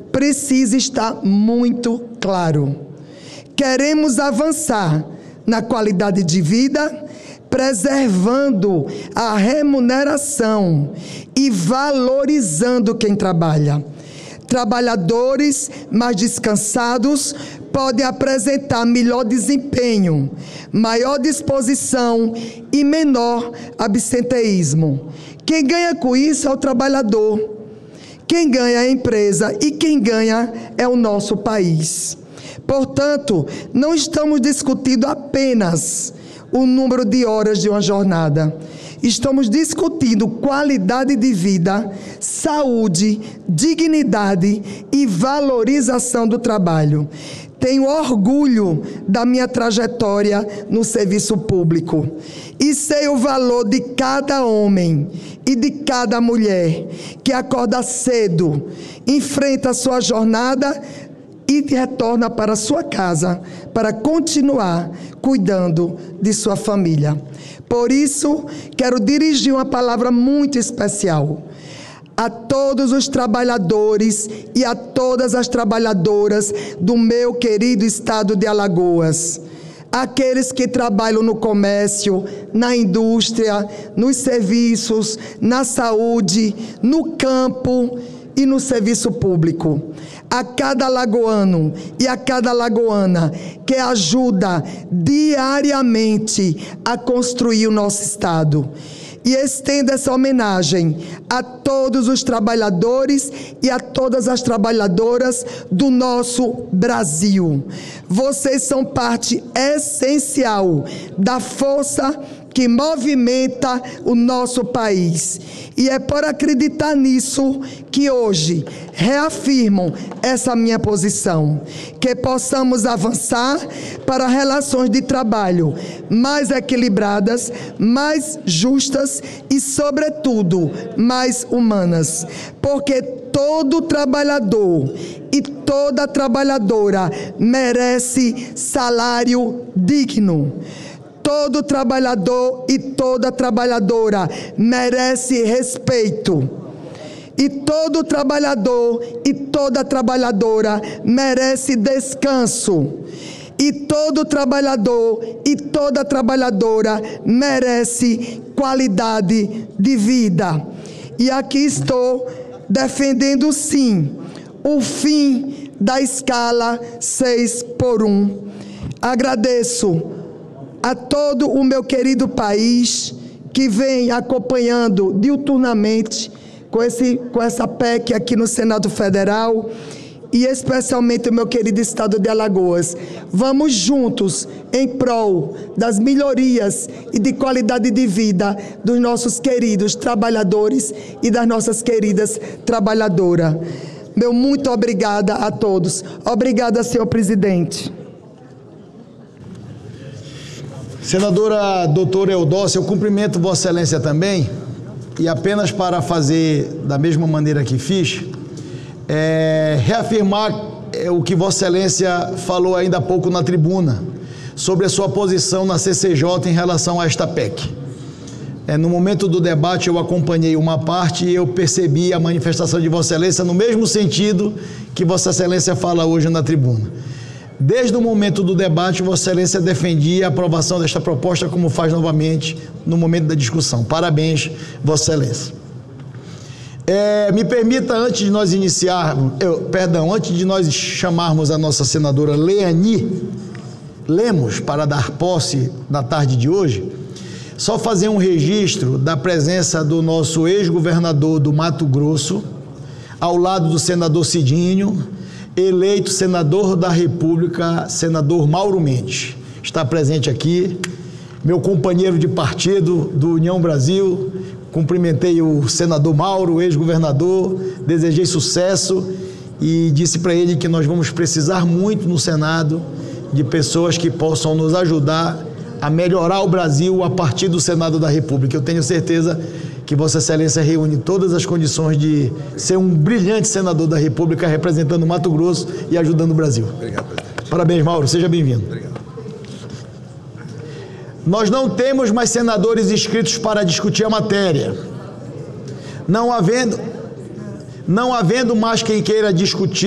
precisa estar muito claro. Queremos avançar na qualidade de vida, preservando a remuneração e valorizando quem trabalha. Trabalhadores mais descansados podem apresentar melhor desempenho, maior disposição e menor absenteísmo. Quem ganha com isso é o trabalhador. Quem ganha é a empresa e quem ganha é o nosso país. Portanto, não estamos discutindo apenas o número de horas de uma jornada. Estamos discutindo qualidade de vida, saúde, dignidade e valorização do trabalho. Tenho orgulho da minha trajetória no serviço público e sei o valor de cada homem e de cada mulher que acorda cedo, enfrenta a sua jornada e retorna para sua casa para continuar cuidando de sua família. Por isso, quero dirigir uma palavra muito especial a todos os trabalhadores e a todas as trabalhadoras do meu querido estado de Alagoas. Aqueles que trabalham no comércio, na indústria, nos serviços, na saúde, no campo e no serviço público. A cada alagoano e a cada alagoana que ajuda diariamente a construir o nosso estado. E estendo essa homenagem a todos os trabalhadores e a todas as trabalhadoras do nosso Brasil. Vocês são parte essencial da força que movimenta o nosso país. E é por acreditar nisso que hoje reafirmo essa minha posição, que possamos avançar para relações de trabalho mais equilibradas, mais justas e, sobretudo, mais humanas. Porque todo trabalhador e toda trabalhadora merece salário digno. Todo trabalhador e toda trabalhadora merece respeito. E todo trabalhador e toda trabalhadora merece descanso. E todo trabalhador e toda trabalhadora merece qualidade de vida. E aqui estou defendendo, sim, o fim da escala 6x1. Agradeço a todo o meu querido país que vem acompanhando diuturnamente com essa PEC aqui no Senado Federal e especialmente o meu querido estado de Alagoas. Vamos juntos em prol das melhorias e de qualidade de vida dos nossos queridos trabalhadores e das nossas queridas trabalhadoras. Meu muito obrigada a todos. Obrigada, senhor presidente. Senadora doutora Eudócia, eu cumprimento Vossa Excelência também, e apenas para fazer da mesma maneira que fiz, reafirmar o que Vossa Excelência falou ainda há pouco na tribuna, sobre a sua posição na CCJ em relação a esta PEC. No momento do debate eu acompanhei uma parte e eu percebi a manifestação de Vossa Excelência no mesmo sentido que Vossa Excelência fala hoje na tribuna. Desde o momento do debate, Vossa Excelência defendia a aprovação desta proposta, como faz novamente no momento da discussão. Parabéns, Vossa Excelência. Me permita, antes de nós iniciarmos, antes de nós chamarmos a nossa senadora Leani Lemos para dar posse na tarde de hoje, só fazer um registro da presença do nosso ex-governador do Mato Grosso, ao lado do senador Cidinho, eleito senador da República, senador Mauro Mendes. Está presente aqui, meu companheiro de partido do União Brasil. Cumprimentei o senador Mauro, ex-governador, desejei sucesso e disse para ele que nós vamos precisar muito no Senado de pessoas que possam nos ajudar a melhorar o Brasil a partir do Senado da República. Eu tenho certeza que Vossa Excelência reúne todas as condições de ser um brilhante senador da República, representando o Mato Grosso e ajudando o Brasil. Obrigado, presidente. Parabéns, Mauro, seja bem-vindo. Obrigado. Nós não temos mais senadores inscritos para discutir a matéria. Não havendo mais quem queira discutir